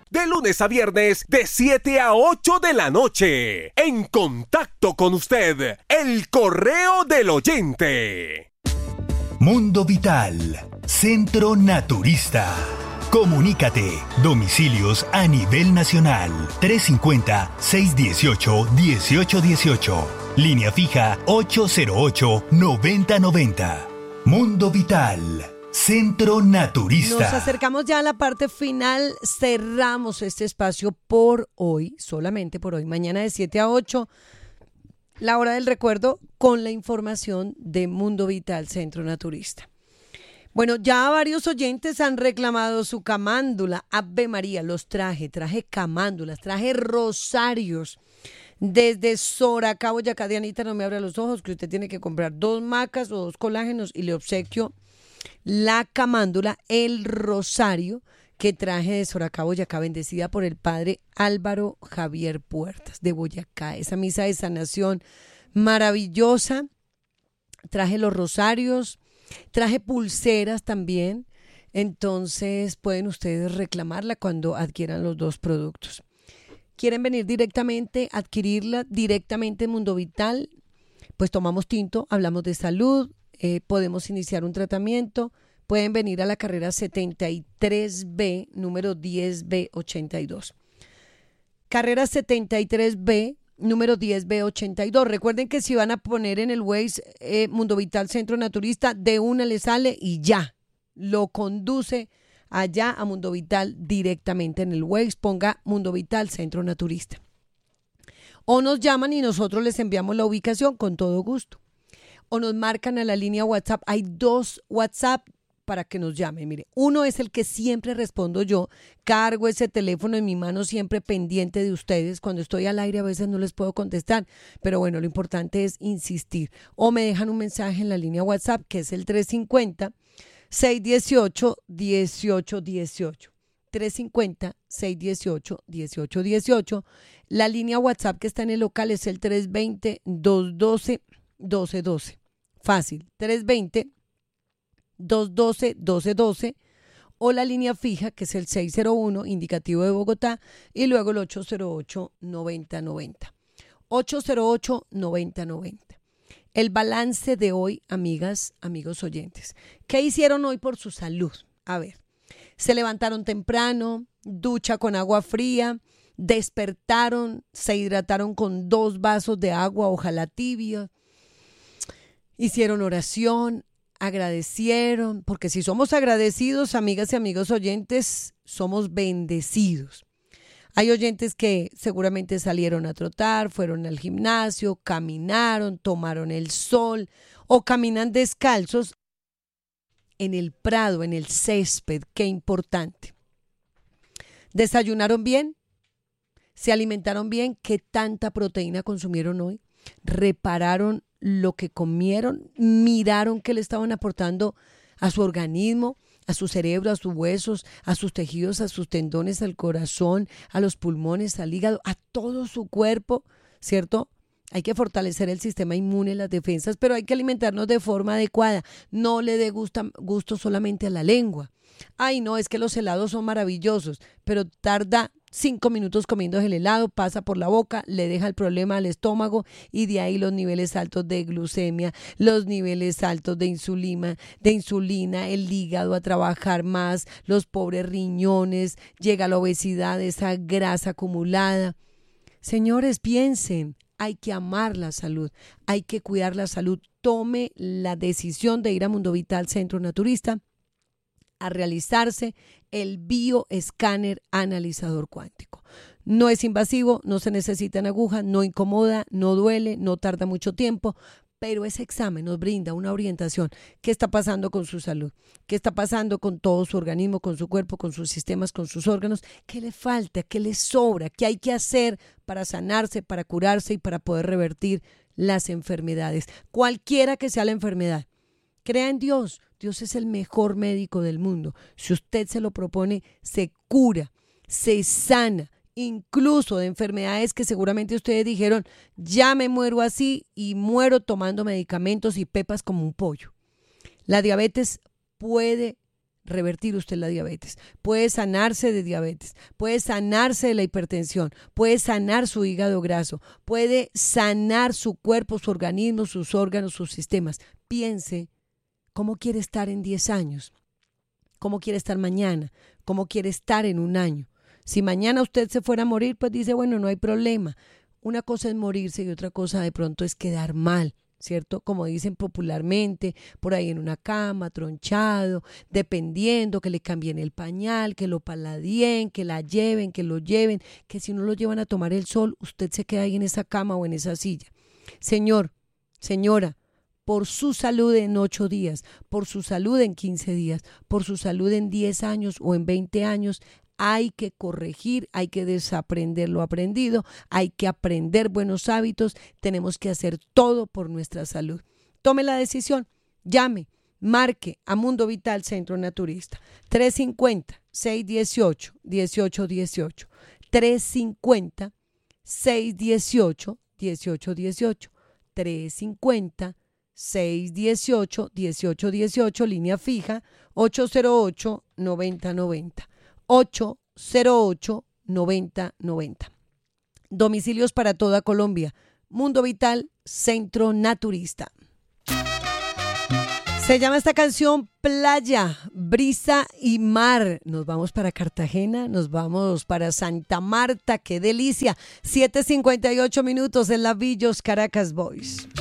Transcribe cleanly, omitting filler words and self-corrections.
de lunes a viernes de 7 a 8 de la noche. En contacto con usted, el correo del oyente. Mundo Vital, Centro Naturista. Comunícate. Domicilios a nivel nacional. 350-618-1818. Línea fija 808-9090. Mundo Vital, Centro Naturista. Nos acercamos ya a la parte final. Cerramos este espacio por hoy, solamente por hoy. Mañana de 7 a 8, la hora del recuerdo con la información de Mundo Vital, Centro Naturista. Bueno, ya varios oyentes han reclamado su camándula. Ave María, los traje camándulas, traje rosarios. Desde Soracá, Boyacá, Dianita, no me abra los ojos, que usted tiene que comprar 2 macas o 2 colágenos y le obsequio la camándula, el rosario que traje de Soracá, Boyacá, bendecida por el padre Álvaro Javier Puertas de Boyacá. Esa misa de sanación maravillosa. Traje los rosarios. Traje pulseras también, entonces pueden ustedes reclamarla cuando adquieran los 2 productos. ¿Quieren venir directamente, adquirirla directamente en Mundo Vital? Pues tomamos tinto, hablamos de salud, podemos iniciar un tratamiento. Pueden venir a la carrera 73B, número 10B82. Carrera 73B, número 10B82. Recuerden que si van a poner en el Waze Mundo Vital Centro Naturista, de una le sale y ya lo conduce allá a Mundo Vital directamente en el Waze. Ponga Mundo Vital Centro Naturista. O nos llaman y nosotros les enviamos la ubicación con todo gusto. O nos marcan a la línea WhatsApp. Hay 2 WhatsApp para que nos llamen. Mire, uno es el que siempre respondo yo, cargo ese teléfono en mi mano siempre pendiente de ustedes. Cuando estoy al aire a veces no les puedo contestar, pero bueno, lo importante es insistir. O me dejan un mensaje en la línea WhatsApp, que es el 350-618-1818. 350-618-1818. La línea WhatsApp que está en el local es el 320-212-1212. Fácil, 320-212-1212, o la línea fija que es el 601 indicativo de Bogotá y luego el 808-9090. 808-9090. El balance de hoy, amigas, amigos oyentes. ¿Qué hicieron hoy por su salud? A ver, se levantaron temprano, ducha con agua fría, despertaron, se hidrataron con 2 vasos de agua, ojalá tibia, hicieron oración, agradecieron, porque si somos agradecidos, amigas y amigos oyentes, somos bendecidos. Hay oyentes que seguramente salieron a trotar, fueron al gimnasio, caminaron, tomaron el sol o caminan descalzos en el prado, en el césped. Qué importante. ¿Desayunaron bien? ¿Se alimentaron bien? ¿Qué tanta proteína consumieron hoy? ¿Repararon lo que comieron? ¿Miraron qué le estaban aportando a su organismo, a su cerebro, a sus huesos, a sus tejidos, a sus tendones, al corazón, a los pulmones, al hígado, a todo su cuerpo? ¿Cierto? Hay que fortalecer el sistema inmune, las defensas, pero hay que alimentarnos de forma adecuada. No le dé gusto solamente a la lengua. Ay, no, es que los helados son maravillosos, pero tarda 5 minutos comiéndose el helado, pasa por la boca, le deja el problema al estómago y de ahí los niveles altos de glucemia, los niveles altos de insulina, el hígado a trabajar más, los pobres riñones, llega la obesidad, esa grasa acumulada. Señores, piensen, hay que amar la salud, hay que cuidar la salud. Tome la decisión de ir a Mundo Vital Centro Naturista a realizarse el bioescáner analizador cuántico. No es invasivo, no se necesitan agujas, no incomoda, no duele, no tarda mucho tiempo, pero ese examen nos brinda una orientación. ¿Qué está pasando con su salud? ¿Qué está pasando con todo su organismo, con su cuerpo, con sus sistemas, con sus órganos? ¿Qué le falta? ¿Qué le sobra? ¿Qué hay que hacer para sanarse, para curarse y para poder revertir las enfermedades? Cualquiera que sea la enfermedad. Crea en Dios. Dios es el mejor médico del mundo. Si usted se lo propone, se cura, se sana, incluso de enfermedades que seguramente ustedes dijeron, ya me muero así y muero tomando medicamentos y pepas como un pollo. La diabetes puede revertir usted la diabetes, puede sanarse de diabetes, puede sanarse de la hipertensión, puede sanar su hígado graso, puede sanar su cuerpo, su organismo, sus órganos, sus sistemas. Piense cómo quiere estar en 10 años, cómo quiere estar mañana, cómo quiere estar en un año. Si mañana usted se fuera a morir, pues dice, bueno, no hay problema. Una cosa es morirse y otra cosa de pronto es quedar mal, ¿cierto? Como dicen popularmente, por ahí en una cama, tronchado, dependiendo, que le cambien el pañal, que lo paladien, que la lleven, que lo lleven, que si no lo llevan a tomar el sol, usted se queda ahí en esa cama o en esa silla. Señor, señora, por su salud en 8 días, por su salud en 15 días, por su salud en 10 años o en 20 años, hay que corregir, hay que desaprender lo aprendido, hay que aprender buenos hábitos, tenemos que hacer todo por nuestra salud. Tome la decisión, llame, marque a Mundo Vital Centro Naturista, 350-618-1818, 350-618-1818, 350-618-1818, línea fija, 808-9090. 808-9090. Domicilios para toda Colombia. Mundo Vital Centro Naturista. Se llama esta canción Playa, Brisa y Mar. Nos vamos para Cartagena, nos vamos para Santa Marta. ¡Qué delicia! 7:58 en la Villos Caracas Boys.